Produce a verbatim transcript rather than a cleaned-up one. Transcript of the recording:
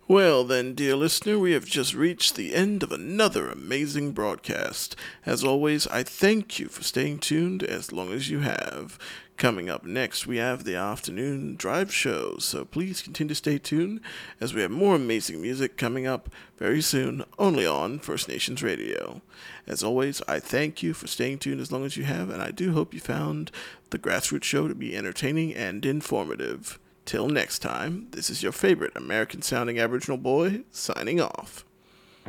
Well, then, dear listener, we have just reached the end of another amazing broadcast. As always, I thank you for staying tuned as long as you have. Coming up next, we have the afternoon drive show, so please continue to stay tuned as we have more amazing music coming up very soon, only on First Nations Radio. As always, I thank you for staying tuned as long as you have, and I do hope you found the Grassroots Show to be entertaining and informative. Till next time, this is your favorite American-sounding Aboriginal boy, signing off.